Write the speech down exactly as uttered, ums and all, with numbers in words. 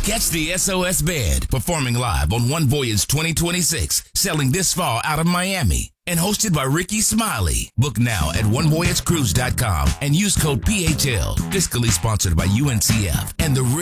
Catch the S O S Band performing live on One Voyage twenty twenty-six, sailing this fall out of Miami. And hosted by Ricky Smiley. Book now at one voyage cruise dot com and use code P H L. Fiscally sponsored by U N C F and the